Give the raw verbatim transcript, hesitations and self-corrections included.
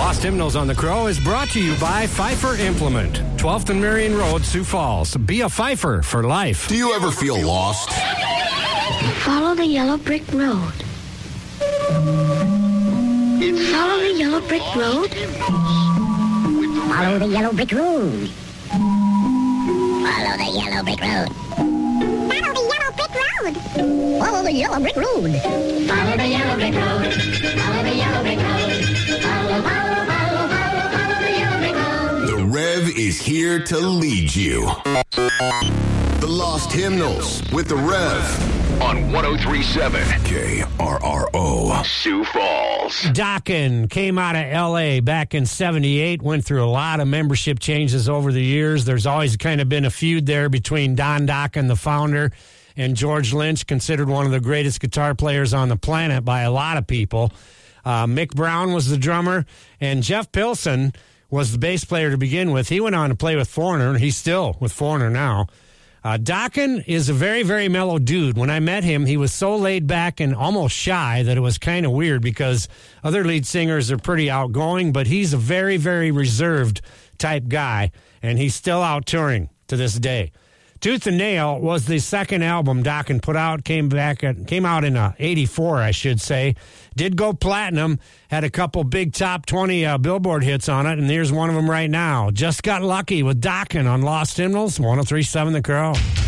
Lost Hymnals on the Crow is brought to you by Pfeiffer Implement, twelfth and Marion Road, Sioux Falls. Be a Pfeiffer for life. Do you ever feel lost? Follow the yellow brick road. Follow the yellow brick road. Follow the yellow brick road. Follow the yellow brick road. Follow the yellow brick road. Follow the yellow brick road. Follow the yellow brick road. Follow the yellow brick road. Follow, follow, follow, follow, follow the yellow brick road. The Rev is here to lead you. The Lost Hymnals with the Rev. On one oh three point seven K R R O. Sioux Falls. Dokken came out of L A back in seventy-eight, went through a lot of membership changes over the years. There's always kind of been a feud there between Don Dokken, the founder, and George Lynch, considered one of the greatest guitar players on the planet by a lot of people. Uh, Mick Brown was the drummer, and Jeff Pilson was the bass player to begin with. He went on to play with Foreigner, and he's still with Foreigner now. Uh, Dokken is a very, very mellow dude. When I met him, he was so laid back and almost shy that it was kind of weird because other lead singers are pretty outgoing, but he's a very, very reserved type guy, and he's still out touring to this day. Tooth and Nail was the second album Dokken put out, came back at, came out in uh, eighty-four, I should say. Did go platinum, had a couple big top twenty uh, Billboard hits on it, and here's one of them right now. Just Got Lucky with Dokken on Lost Hymnals, one oh three point seven The Crow.